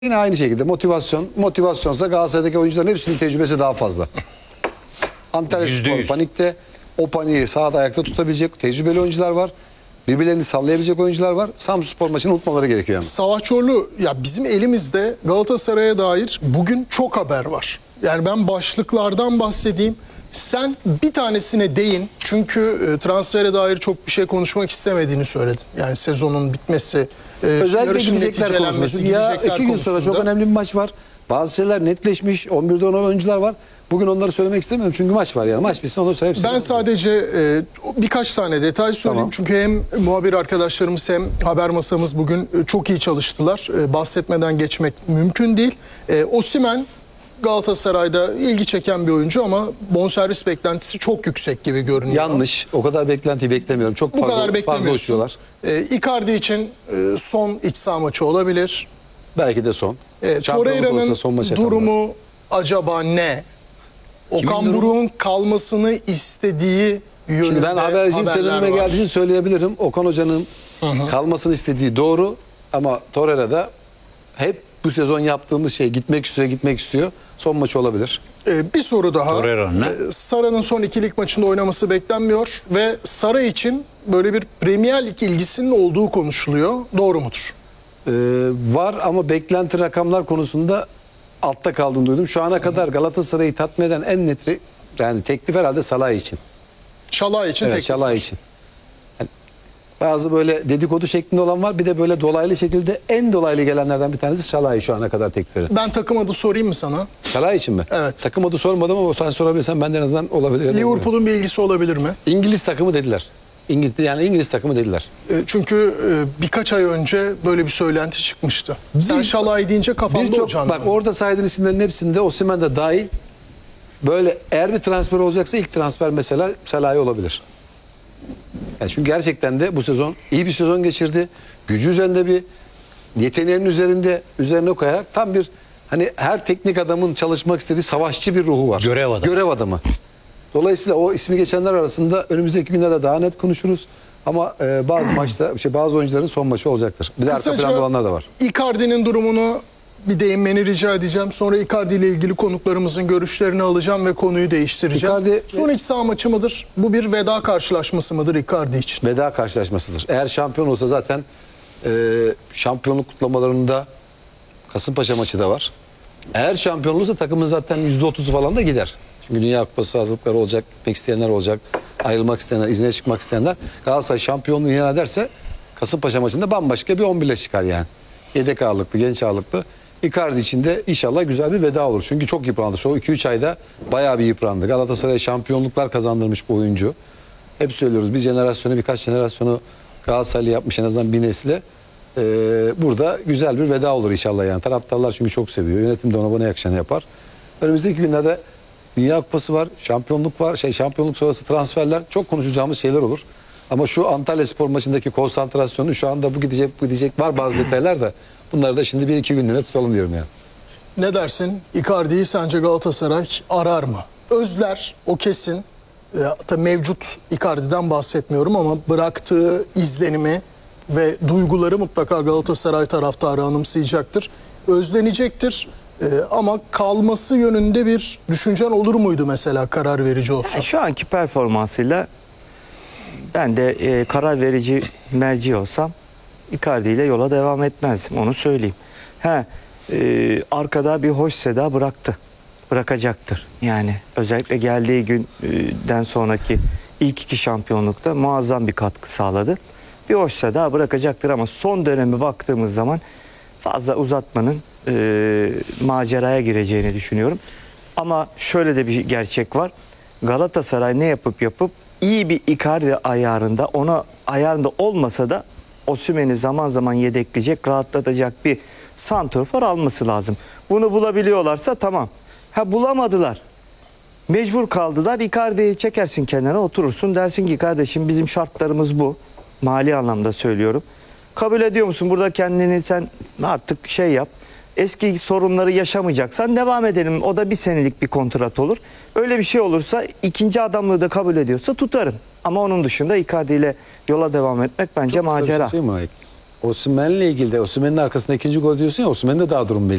Yine aynı şekilde motivasyonsa Galatasaray'daki oyuncuların hepsinin tecrübesi daha fazla. Antalyaspor panikte, o paniği sahada ayakta tutabilecek tecrübeli oyuncular var. Birbirlerini sallayabilecek oyuncular var. Samsunspor maçını unutmaları gerekiyor yani. Savaş Çorlu, ya bizim elimizde Galatasaray'a dair bugün çok haber var. Yani ben başlıklardan bahsedeyim. Sen bir tanesine değin. Çünkü transfere dair çok bir şey konuşmak istemediğini söyledin. Yani sezonun bitmesi, özellikle yarışın gidecekler konusunda. Ya 2 gün sonra çok önemli bir maç var. Bazı şeyler netleşmiş. 11'de olan oyuncular var. Bugün onları söylemek istemiyorum çünkü maç var yani. Maç bitsin ondan sonra hepsi. Ben sadece birkaç tane detay söyleyeyim. Tamam. Çünkü hem muhabir arkadaşlarımız hem haber masamız bugün çok iyi çalıştılar. Bahsetmeden geçmek mümkün değil. Osimhen Galatasaray'da ilgi çeken bir oyuncu ama bonservis beklentisi çok yüksek gibi görünüyor. Yanlış. O kadar beklentiyi beklemiyorum. Çok fazla uçuyorlar. Icardi için son iç saha maçı olabilir. Belki de son. Torreira'nın durumu acaba ne? Okan Buruk'un kalmasını istediği yönünde. Şimdi ben haberciyim, senin önüme geldiği için söyleyebilirim. Okan Hoca'nın kalmasını istediği doğru ama Torreira'da hep bu sezon yaptığımız şey gitmek istiyor. Son maçı olabilir. Bir soru daha. Sara'nın son 2 lig maçında oynaması beklenmiyor ve Sara için böyle bir Premier Lig ilgisinin olduğu konuşuluyor. Doğru mudur? Var ama beklenti rakamlar konusunda altta kaldığını duydum. Şu ana kadar Galatasaray'ı tatmin eden en net yani teklif herhalde Salah için. Çalay için evet, teklif. Çalay için. Yani bazı böyle dedikodu şeklinde olan var. Bir de böyle dolaylı şekilde en dolaylı gelenlerden bir tanesi Çalay şu ana kadar teklif eden. Ben takım adı sorayım mı sana? Çalay için mi? Evet. Takım adı sormadım ama sen sorabilirsen ben de en azından olabilir. Liverpool'un bir ilgisi olabilir mi? İngiliz takımı dediler. İngiliz takımı dediler. Çünkü birkaç ay önce böyle bir söylenti çıkmıştı. Sen Çalay deyince kafamda o canlandı. Bak orada saydığın isimlerin hepsinde Osimhen de dahil. Böyle eğer bir transfer olacaksa ilk transfer mesela Salah'ı olabilir. Yani çünkü gerçekten de bu sezon iyi bir sezon geçirdi. Gücü üzerinde bir yeteneğinin üzerine koyarak tam bir hani her teknik adamın çalışmak istediği savaşçı bir ruhu var. Görev adamı. Dolayısıyla o ismi geçenler arasında önümüzdeki günlerde daha net konuşuruz. Ama bazı oyuncuların son maçı olacaktır. Bir de arka planda olanlar da var. Icardi'nin durumunu bir değinmeni rica edeceğim. Sonra Icardi ile ilgili konuklarımızın görüşlerini alacağım ve konuyu değiştireceğim. Son iç saha maçı mıdır? Bu bir veda karşılaşması mıdır Icardi için? Veda karşılaşmasıdır. Eğer şampiyon olsa zaten şampiyonluk kutlamalarında Kasımpaşa maçı da var. Eğer şampiyon olursa takımın zaten %30'u falan da gider. Çünkü Dünya Kupası hazırlıkları olacak, gitmek isteyenler olacak, ayrılmak isteyenler, izne çıkmak isteyenler. Galatasaray şampiyonluğu ilan ederse Kasımpaşa maçında bambaşka bir 11'le çıkar yani. Yedek ağırlıklı, genç ağırlıklı. Icardi için de inşallah güzel bir veda olur. Çünkü çok yıprandı. Şu 2-3 ayda bayağı bir yıprandı. Galatasaray şampiyonluklar kazandırmış bu oyuncu. Hep söylüyoruz birkaç jenerasyonu Galatasaraylı yapmış en azından bir nesile. Burada güzel bir veda olur inşallah yani. Taraftarlar çünkü çok seviyor. Yönetim de ona buna yakışanı yapar. Önümüzdeki günlerde Dünya Kupası var, şampiyonluk var. Şampiyonluk sonrası transferler, çok konuşacağımız şeyler olur. Ama şu Antalyaspor maçındaki konsantrasyonu şu anda bu gidecek var bazı detaylar da bunları da şimdi 1-2 günlüğüne tutalım diyorum yani. Ne dersin? Icardi'yi sence Galatasaray arar mı? Özler, o kesin. Tabii mevcut Icardi'den bahsetmiyorum ama bıraktığı izlenimi ve duyguları mutlaka Galatasaray taraftarı anımsayacaktır. Özlenecektir. Ama kalması yönünde bir düşüncen olur muydu mesela karar verici olsa? Yani şu anki performansıyla ben de karar verici merci olsam Icardi ile yola devam etmezdim, onu söyleyeyim. Arkada bir hoş seda bırakacaktır. Yani özellikle geldiği günden sonraki ilk 2 şampiyonlukta muazzam bir katkı sağladı. Bir hoş seda bırakacaktır ama son döneme baktığımız zaman fazla uzatmanın maceraya gireceğini düşünüyorum. Ama şöyle de bir gerçek var. Galatasaray ne yapıp iyi bir Icardi ayarında olmasa da Osimhen'i zaman zaman yedekleyecek, rahatlatacak bir santrfor alması lazım. Bunu bulabiliyorlarsa tamam. Bulamadılar. Mecbur kaldılar. Icardi'yi çekersin kenara, oturursun. Dersin ki kardeşim bizim şartlarımız bu. Mali anlamda söylüyorum. Kabul ediyor musun? Burada kendini sen artık yap. Eski sorunları yaşamayacaksan devam edelim. O da 1 senelik bir kontrat olur. Öyle bir şey olursa ikinci adamlığı da kabul ediyorsa tutarım. Ama onun dışında Icardi ile yola devam etmek bence çok macera. Şey mi ait? Osimhen'le ilgili de Osimhen'in arkasında ikinci gol diyorsun ya, Osimhen'in de daha durum belli.